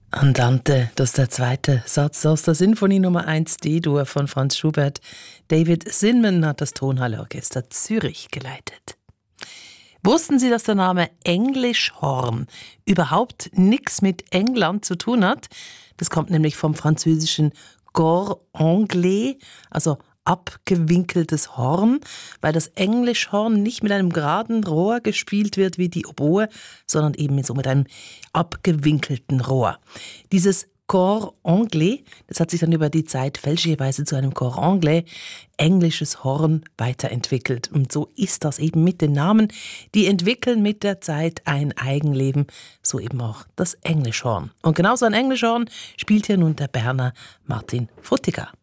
Andante, das ist der zweite Satz aus der Sinfonie Nummer 1 D-Dur von Franz Schubert. David Zinman hat das Tonhalle-Orchester Zürich geleitet. Wussten Sie, dass der Name Englischhorn überhaupt nichts mit England zu tun hat? Das kommt nämlich vom französischen Cor anglais, also abgewinkeltes Horn, weil das Englischhorn nicht mit einem geraden Rohr gespielt wird wie die Oboe, sondern eben so mit einem abgewinkelten Rohr. Dieses Cor anglais, das hat sich dann über die Zeit fälschlicherweise zu einem Cor anglais, englisches Horn, weiterentwickelt. Und so ist das eben mit den Namen. Die entwickeln mit der Zeit ein Eigenleben, so eben auch das Englischhorn. Und genauso ein Englischhorn spielt hier nun der Berner Martin Frutiger.